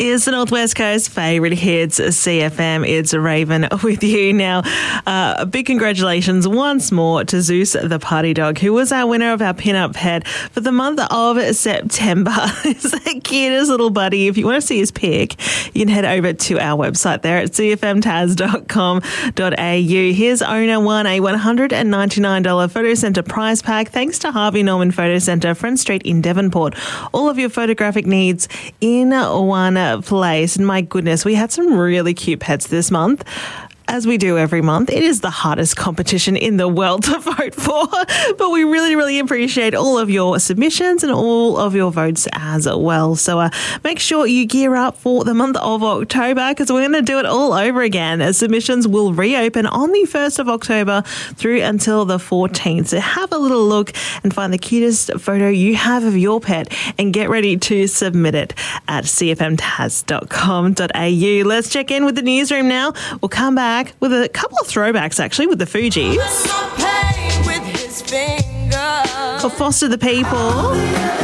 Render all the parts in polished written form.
is the Northwest Coast favourite hits, CFM. It's Raven with you now. Big congratulations once more to Zeus the Party Dog, who was our winner of our pin-up pet for the month of September. He's the cutest little buddy. If you want to see his pic, you can head over to our website there at cfmtaz.com.au. His owner won a $199 Photo Centre prize pack thanks to Harvey Norman Photo Centre, Front Street in Devonport. All of your photographic needs in one place. And my goodness, we had some really cute pets this month. As we do every month, it is the hardest competition in the world to vote for, but we really, really appreciate all of your submissions and all of your votes as well. So make sure you gear up for the month of October because we're going to do it all over again. As submissions will reopen on the 1st of October through until the 14th. So have a little look and find the cutest photo you have of your pet and get ready to submit it at cfmtaz.com.au. Let's check in with the newsroom now. We'll come back with a couple of throwbacks, actually, with the Fugees. For Foster the People.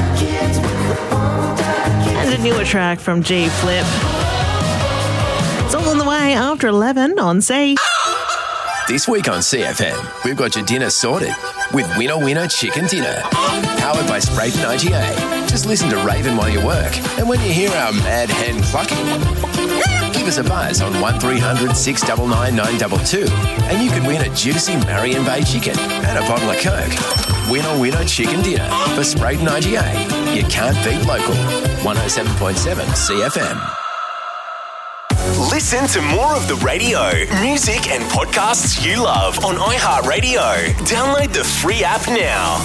And a newer track from G Flip. It's all on the way after 11 on C. This week on CFM, we've got your dinner sorted with Winner Winner Chicken Dinner. Powered by Sprayton IGA. Just listen to Raven while you work. And when you hear our mad hen clucking, give us a buzz on 1300 699 922 and you could win a juicy Marion Bay chicken and a bottle of Coke. Winner Winner Chicken Dinner for Sprayton IGA. You can't beat local. 107.7 CFM. Listen to more of the radio, music and podcasts you love on iHeartRadio. Download the free app now.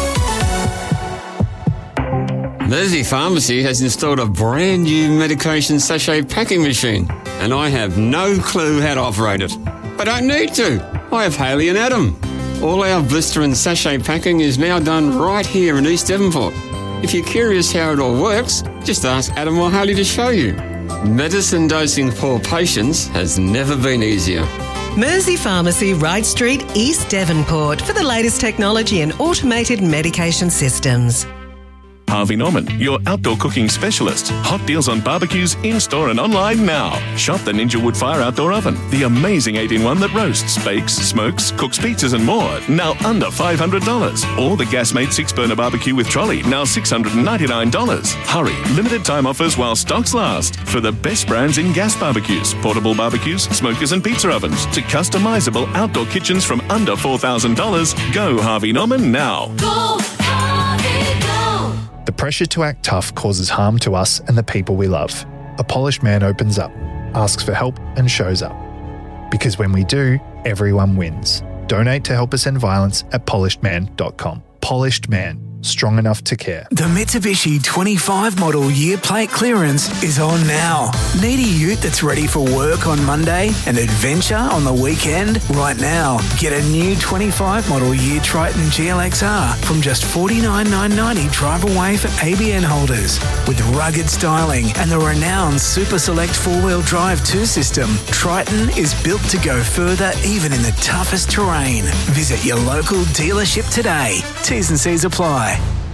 Mersey Pharmacy has installed a brand new medication sachet packing machine and I have no clue how to operate it. I don't need to. I have Haley and Adam. All our blister and sachet packing is now done right here in East Devonport. If you're curious how it all works, just ask Adam or Haley to show you. Medicine dosing for patients has never been easier. Mersey Pharmacy, Wright Street, East Devonport, for the latest technology and automated medication systems. Harvey Norman, your outdoor cooking specialist. Hot deals on barbecues in-store and online now. Shop the Ninja Woodfire Outdoor Oven, the amazing 8-in-1 that roasts, bakes, smokes, cooks pizzas and more, now under $500. Or the Gasmate 6-burner barbecue with trolley, now $699. Hurry, limited time offers while stocks last. For the best brands in gas barbecues, portable barbecues, smokers and pizza ovens, to customizable outdoor kitchens from under $4,000. Go Harvey Norman now. Go Harvey, go! The pressure to act tough causes harm to us and the people we love. A polished man opens up, asks for help and shows up. Because when we do, everyone wins. Donate to help us end violence at polishedman.com. Polished Man. Strong enough to care. The Mitsubishi 25 model year plate clearance is on now. Need a ute that's ready for work on Monday and adventure on the weekend? Right now, get a new 25 model year Triton GLXR from just $49,990 drive away for ABN holders. With rugged styling and the renowned Super Select 4-wheel drive 2 system, Triton is built to go further even in the toughest terrain. Visit your local dealership today. T's and C's apply.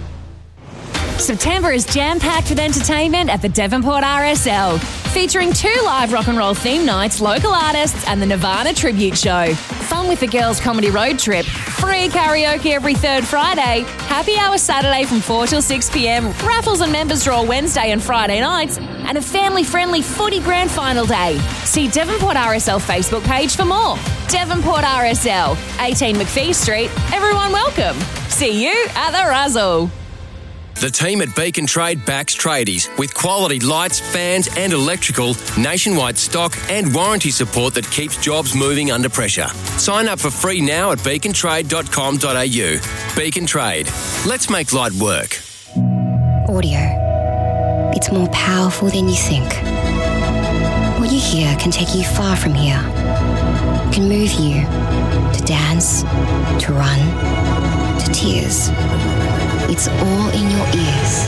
September is jam-packed with entertainment at the Devonport RSL, featuring 2 live rock and roll theme nights, local artists and the Nirvana tribute show. Fun with the girls' comedy road trip, free karaoke every third Friday, happy hour Saturday from 4 till 6 p.m, raffles and members draw Wednesday and Friday nights, and a family-friendly footy grand final day. See Devonport RSL Facebook page for more. Devonport RSL, 18 McPhee Street. Everyone welcome. See you at the Razzle. The team at Beacon Trade backs tradies with quality lights, fans and electrical, nationwide stock and warranty support that keeps jobs moving under pressure. Sign up for free now at beacontrade.com.au. Beacon Trade. Let's make light work. Audio. It's more powerful than you think. What you hear can take you far from here. It can move you to dance, to run, to tears. It's all in your ears.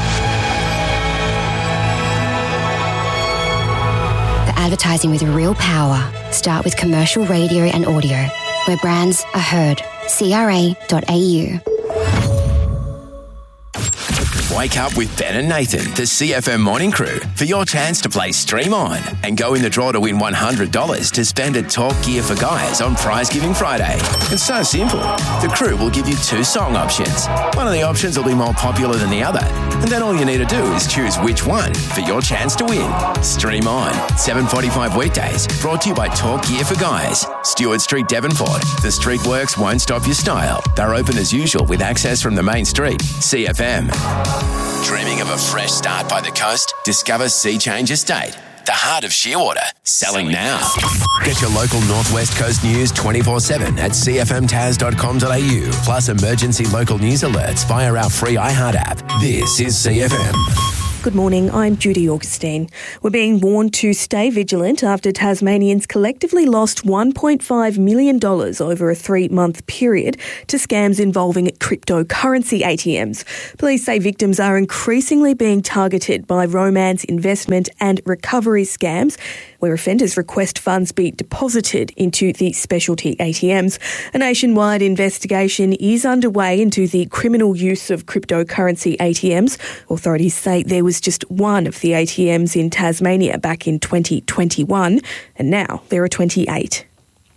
The advertising with real power. Start with commercial radio and audio, where brands are heard. CRA.au. Wake up with Ben and Nathan, the CFM morning crew, for your chance to play Stream On and go in the draw to win $100 to spend at Talk Gear for Guys on Prize Giving Friday. It's so simple. The crew will give you 2 song options. One of the options will be more popular than the other, and then all you need to do is choose which one for your chance to win. Stream On, 7:45 weekdays, brought to you by Talk Gear for Guys. Stewart Street, Devonport. The street works won't stop your style. They're open as usual with access from the main street. CFM. Dreaming of a fresh start by the coast? Discover Sea Change Estate, the heart of Shearwater. Selling now. Get your local Northwest Coast news 24/7 at cfmtaz.com.au. Plus emergency local news alerts via our free iHeart app. This is CFM. Good morning, I'm Judy Augustine. We're being warned to stay vigilant after Tasmanians collectively lost $1.5 million over a 3-month period to scams involving cryptocurrency ATMs. Police say victims are increasingly being targeted by romance, investment and recovery scams, where offenders request funds be deposited into the specialty ATMs. A nationwide investigation is underway into the criminal use of cryptocurrency ATMs. Authorities say there was just one of the ATMs in Tasmania back in 2021, and now there are 28.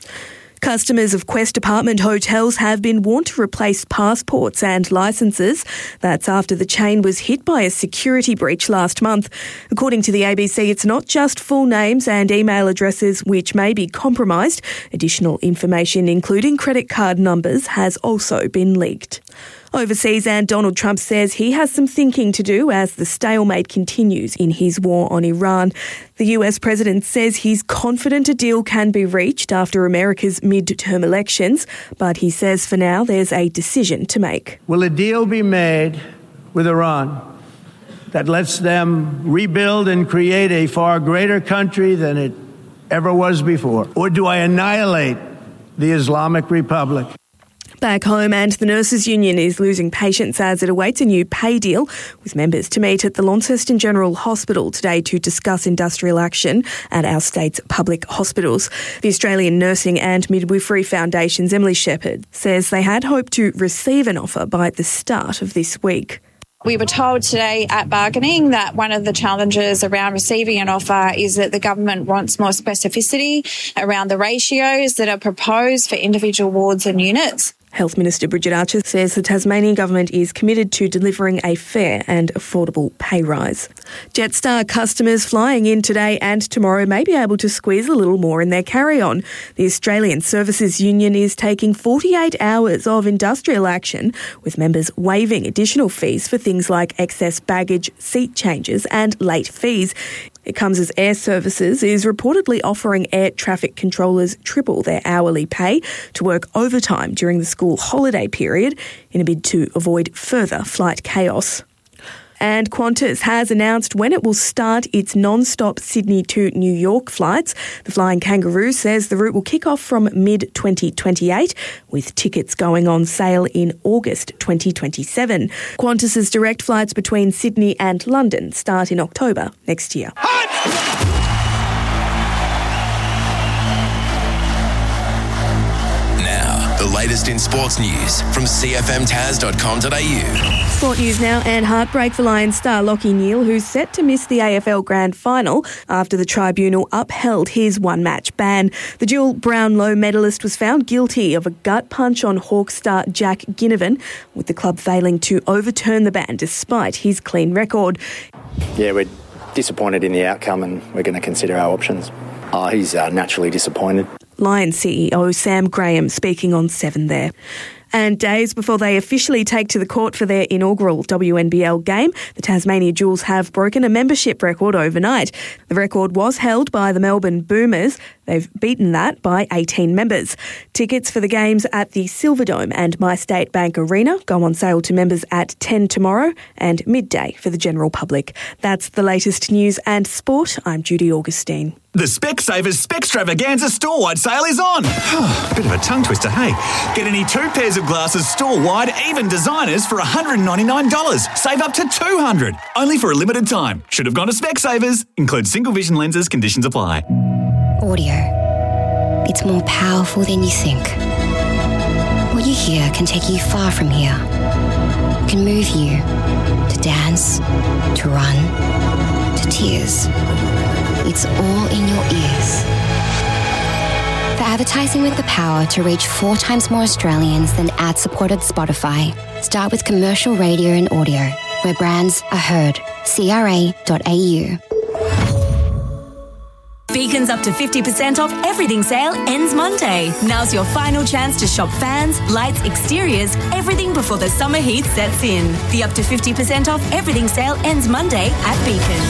Customers of Quest Apartment Hotels have been warned to replace passports and licences. That's after the chain was hit by a security breach last month. According to the ABC, it's not just full names and email addresses which may be compromised. Additional information, including credit card numbers, has also been leaked. Overseas, and Donald Trump says he has some thinking to do as the stalemate continues in his war on Iran. The US president says he's confident a deal can be reached after America's mid-term elections, but he says for now there's a decision to make. Will a deal be made with Iran that lets them rebuild and create a far greater country than it ever was before? Or do I annihilate the Islamic Republic? Back home, and the Nurses Union is losing patience as it awaits a new pay deal, with members to meet at the Launceston General Hospital today to discuss industrial action at our state's public hospitals. The Australian Nursing and Midwifery Foundation's Emily Shepherd says they had hoped to receive an offer by the start of this week. We were told today at bargaining that one of the challenges around receiving an offer is that the government wants more specificity around the ratios that are proposed for individual wards and units. Health Minister Bridget Archer says the Tasmanian government is committed to delivering a fair and affordable pay rise. Jetstar customers flying in today and tomorrow may be able to squeeze a little more in their carry-on. The Australian Services Union is taking 48 hours of industrial action, with members waiving additional fees for things like excess baggage, seat changes and late fees. It comes as Air Services is reportedly offering air traffic controllers triple their hourly pay to work overtime during the school holiday period in a bid to avoid further flight chaos. And Qantas has announced when it will start its non-stop Sydney to New York flights. The Flying Kangaroo says the route will kick off from mid-2028, with tickets going on sale in August 2027. Qantas's direct flights between Sydney and London start in October next year. The latest in sports news from cfmtaz.com.au. Sport news now, and heartbreak for Lions star Lachie Neale, who's set to miss the AFL Grand Final after the tribunal upheld his one-match ban. The dual Brownlow medalist was found guilty of a gut punch on Hawks star Jack Ginnivan, with the club failing to overturn the ban despite his clean record. Yeah, we're disappointed in the outcome and we're going to consider our options. He's naturally disappointed. Lions CEO Sam Graham speaking on 7 there. And days before they officially take to the court for their inaugural WNBL game, the Tasmania Jewels have broken a membership record overnight. The record was held by the Melbourne Boomers. They've beaten that by 18 members. Tickets for the games at the Silverdome and MyState Bank Arena go on sale to members at 10 tomorrow and midday for the general public. That's the latest news and sport. I'm Judy Augustine. The Specsavers Specstravaganza store-wide sale is on. Bit of a tongue twister, hey? Get any 2 pairs of glasses store-wide, even designers, for $199. Save up to $200. Only for a limited time. Should have gone to Specsavers. Includes single vision lenses. Conditions apply. Audio. It's more powerful than you think. What you hear can take you far from here. can move you to dance, to run, to tears. It's all in your ears. For advertising with the power to reach 4 times more Australians than ad-supported Spotify, start with commercial radio and audio, where brands are heard. CRA.au. Beacon's up to 50% off everything sale ends Monday. Now's your final chance to shop fans, lights, exteriors, everything before the summer heat sets in. The up to 50% off everything sale ends Monday at Beacon.